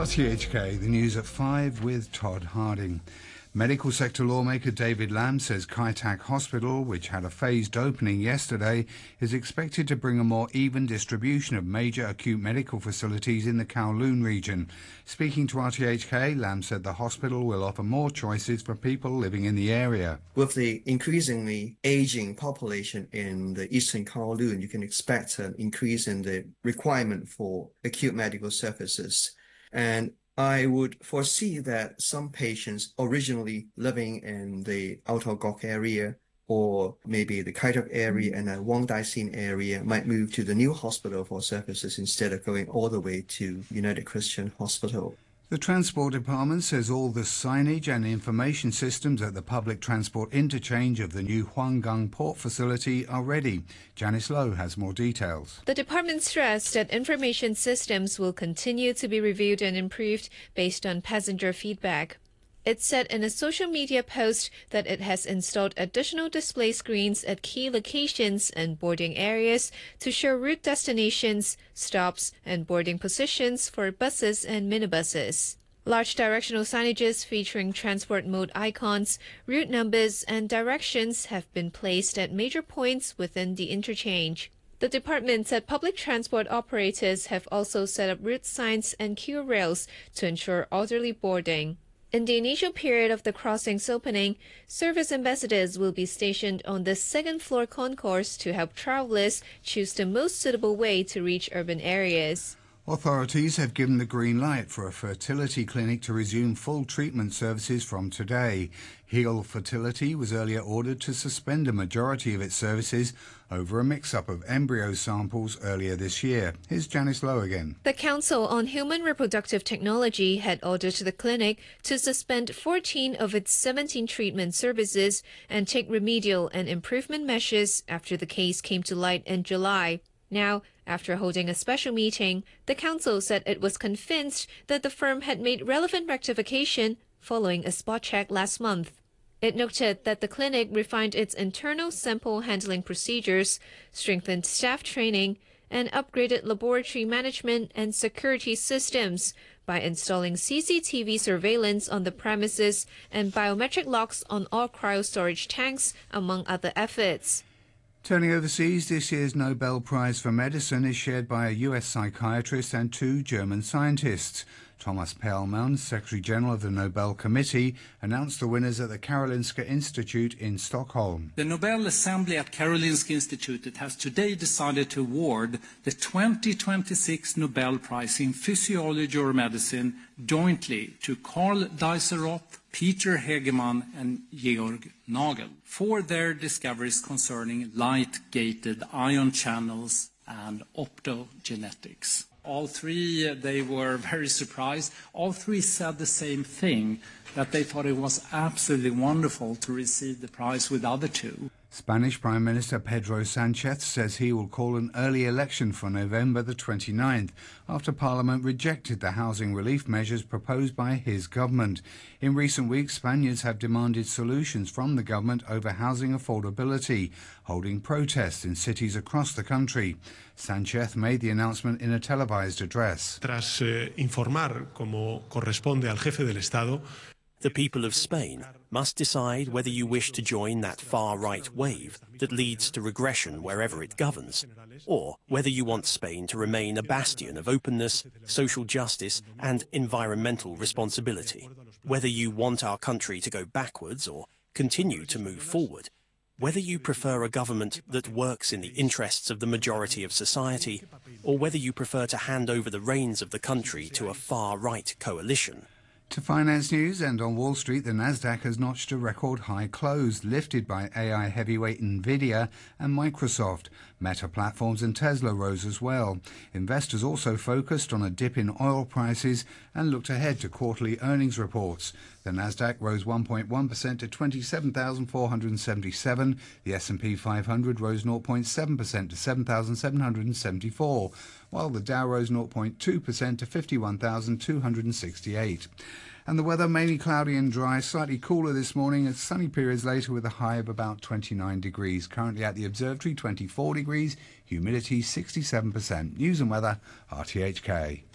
RTHK, the news at 5 with Todd Harding. Medical sector lawmaker David Lamb says Kai Tak Hospital, which had a phased opening yesterday, is expected to bring a more even distribution of major acute medical facilities in the Kowloon region. Speaking to RTHK, Lamb said the hospital will offer more choices for people living in the area. With the increasingly aging population in the eastern Kowloon, you can expect an increase in the requirement for acute medical services. And I would foresee that some patients originally living in the Outer Gok area or maybe the Kai Tak area and the Wong Dai Sin area might move to the new hospital for services instead of going all the way to United Christian Hospital. The Transport Department says all the signage and information systems at the public transport interchange of the new Huanggang port facility are ready. Janice Lowe has more details. The department stressed that information systems will continue to be reviewed and improved based on passenger feedback. It said in a social media post that it has installed additional display screens at key locations and boarding areas to show route destinations, stops, and boarding positions for buses and minibuses. Large directional signages featuring transport mode icons, route numbers, and directions have been placed at major points within the interchange. The department said public transport operators have also set up route signs and queue rails to ensure orderly boarding. In the initial period of the crossing's opening, service ambassadors will be stationed on the second-floor concourse to help travelers choose the most suitable way to reach urban areas. Authorities have given the green light for a fertility clinic to resume full treatment services from today. Heal Fertility was earlier ordered to suspend a majority of its services over a mix-up of embryo samples earlier this year. Here's Janice Lowe again. The Council on Human Reproductive Technology had ordered the clinic to suspend 14 of its 17 treatment services and take remedial and improvement measures after the case came to light in July. Now, after holding a special meeting, the council said it was convinced that the firm had made relevant rectification following a spot check last month. It noted that the clinic refined its internal sample handling procedures, strengthened staff training, and upgraded laboratory management and security systems by installing CCTV surveillance on the premises and biometric locks on all cryo-storage tanks, among other efforts. Turning overseas, this year's Nobel Prize for Medicine is shared by a US psychiatrist and 2 German scientists. Thomas Perlmann, Secretary-General of the Nobel Committee, announced the winners at the Karolinska Institute in Stockholm. The Nobel Assembly at Karolinska Institute has today decided to award the 2026 Nobel Prize in Physiology or Medicine jointly to Karl Dijsselhoff, Peter Hegemann and Georg Nagel for their discoveries concerning light-gated ion channels and optogenetics. All three, they were very surprised. All three said the same thing, that they thought it was absolutely wonderful to receive the prize with the other two. Spanish Prime Minister Pedro Sanchez says he will call an early election for November the 29th after Parliament rejected the housing relief measures proposed by his government. In recent weeks, Spaniards have demanded solutions from the government over housing affordability, holding protests in cities across the country. Sanchez made the announcement in a televised address. Tras informar, como corresponde al jefe del Estado, the people of Spain must decide whether you wish to join that far-right wave that leads to regression wherever it governs, or whether you want Spain to remain a bastion of openness, social justice and environmental responsibility, whether you want our country to go backwards or continue to move forward, whether you prefer a government that works in the interests of the majority of society, or whether you prefer to hand over the reins of the country to a far-right coalition. To finance news, and on Wall Street, the Nasdaq has notched a record high close, lifted by AI heavyweight Nvidia and Microsoft. Meta Platforms and Tesla rose as well. Investors also focused on a dip in oil prices and looked ahead to quarterly earnings reports. The Nasdaq rose 1.1% to 27,477. The S&P 500 rose 0.7% to 7,774, while the Dow rose 0.2% to 51,268. And the weather, mainly cloudy and dry, slightly cooler this morning, and sunny periods later with a high of about 29 degrees. Currently at the observatory, 24 degrees, humidity 67%. News and weather, RTHK.